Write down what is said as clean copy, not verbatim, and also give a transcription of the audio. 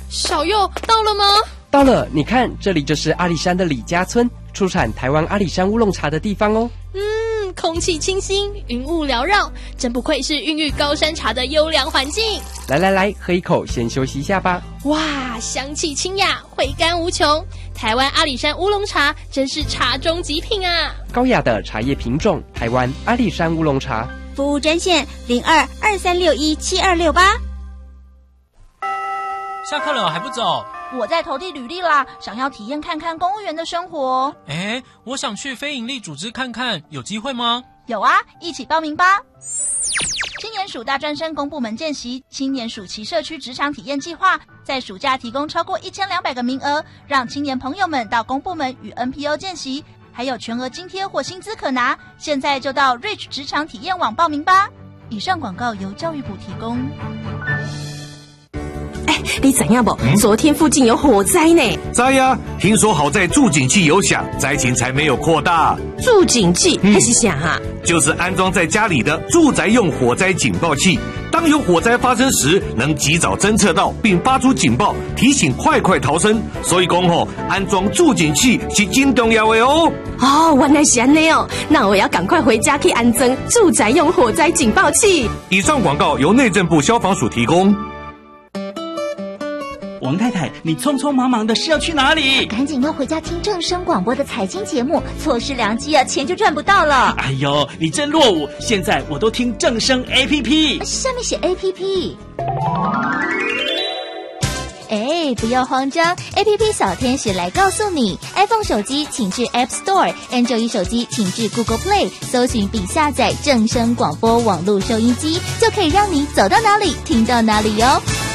小佑到了吗？ 到了，你看，这里就是阿里山的李家村，出产台湾阿里山乌龙茶的地方哦。 空气清新，云雾缭绕，真不愧是孕育高山茶的优良环境。 来，喝一口，先休息一下吧。 哇，香气清雅，回甘无穷。台湾阿里山乌龙茶真是茶中极品啊！ 高雅的茶叶品种，台湾阿里山乌龙茶。 服务专线0223617268。 下课了还不走？ 我在投递履历啦，想要体验看看公务员的生活。 我想去非营利组织看看，有机会吗？ 有啊，一起报名吧！青年署大专生公部门见习，青年暑期社区职场体验计划，在暑假提供超过1200个名额，让青年朋友们到公部门与 NPO 见习，还有全额津贴或薪资可拿。现在就到 Reach 职场体验网报名吧。以上广告由教育部提供。 你知影不？昨天附近有火灾呢。 知呀，听说好在助警器有响，灾情才没有扩大。 助警器那是啥啊？ 就是安装在家里的住宅用火灾警报器，当有火灾发生时，能及早侦测到并发出警报，提醒快逃生。所以讲安装助警器是真重要的哦。 原来是这样哦，那我要赶快回家去安装住宅用火灾警报器。 以上广告由内政部消防署提供。 王太太，你匆匆忙忙的是要去哪里？ 赶紧要回家听正声广播的财经节目，错失良机啊，钱就赚不到了。 哎呦，你真落伍！现在我都听正声 APP， 上面写 APP。不要慌张 ，APP 小天使来告诉你 ，iPhone 手机请至 App Store，Android 手机请至 Google Play， 搜寻并下载正声广播网络收音机，就可以让你走到哪里听到哪里哟。